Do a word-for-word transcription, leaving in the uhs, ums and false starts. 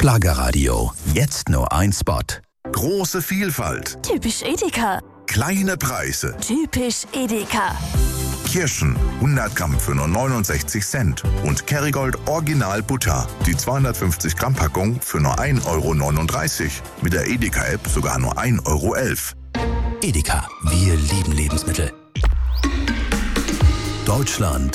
Schlagerradio. Jetzt nur ein Spot. Große Vielfalt. Typisch Edeka. Kleine Preise. Typisch Edeka. Kirschen, hundert Gramm für nur neunundsechzig Cent. Und Kerrygold Original Butter, die zweihundertfünfzig Gramm Packung für nur ein Euro neununddreißig. Mit der Edeka-App sogar nur ein Euro elf. Edeka, wir lieben Lebensmittel. Deutschland